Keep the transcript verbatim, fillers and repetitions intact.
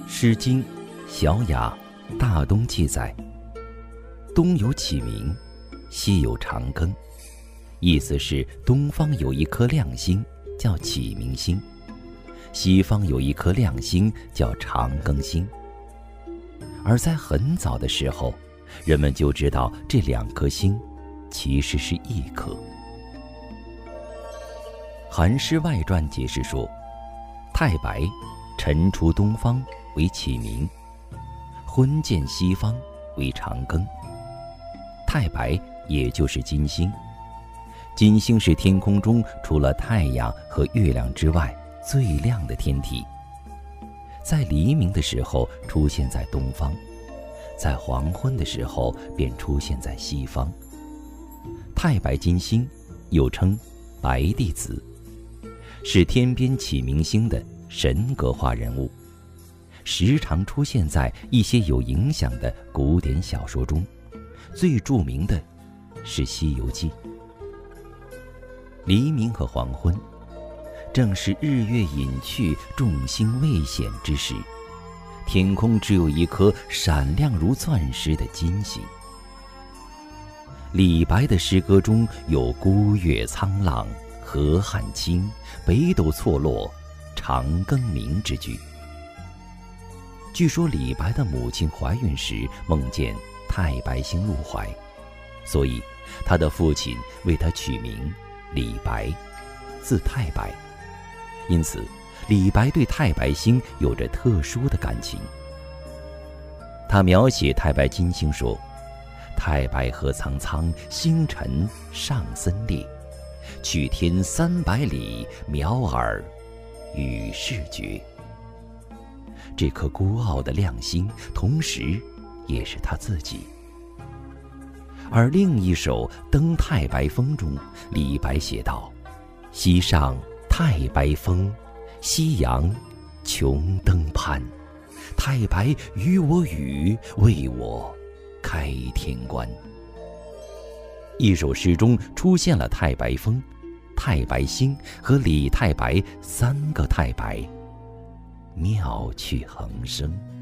诗经·小雅·大东记载：东有启明，西有长庚。意思是东方有一颗亮星叫启明星，西方有一颗亮星叫长庚星。而在很早的时候，人们就知道这两颗星其实是一颗。《韩诗外传》解释说，太白晨出东方为启明，昏见西方为长庚。太白也就是金星，金星是天空中除了太阳和月亮之外最亮的天体，在黎明的时候出现在东方，在黄昏的时候便出现在西方。太白金星又称白帝子，是天边启明星的神格化人物，时常出现在一些有影响的古典小说中，最著名的是《西游记》。黎明和黄昏正是日月隐去，众星未显之时，天空只有一颗闪亮如钻石的金星。李白的诗歌中有孤月苍朗，河汉清，北斗错落，长庚明之句。据说李白的母亲怀孕时梦见太白星入怀，所以他的父亲为他取名李白，字太白。因此李白对太白星有着特殊的感情。他描写太白金星说：太白河苍苍，星辰上森列，去天三百里，渺尔与世绝。这颗孤傲的亮星同时也是他自己。而另一首《登太白峰》中，李白写道：西上太白峰，夕阳穷登攀，太白与我语，为我开天关。一首诗中出现了太白峰、太白星和李太白三个太白，妙趣横生。